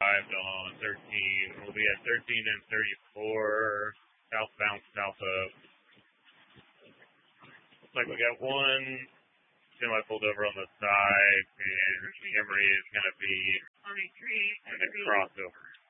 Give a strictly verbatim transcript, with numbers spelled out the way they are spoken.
five on thirteen. We'll be at thirteen and thirty-four. Southbound, south of. Looks like we got one semi pulled over on the side, and Emory is going to be in the crossover.